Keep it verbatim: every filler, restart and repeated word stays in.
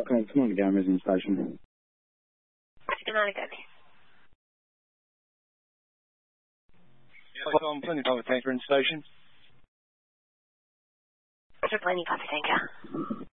Come on, come on, again, resident station. Good night, again. Yeah, I'm plenty of tanker in station. Roger, plenty copy, tanker.